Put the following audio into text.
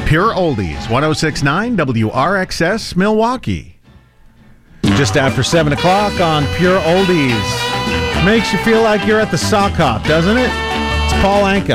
Pure Oldies, 106.9 WRXS Milwaukee. Just after 7 o'clock on Pure Oldies. Makes you feel like you're at the sock hop, doesn't it? It's Paul Anka.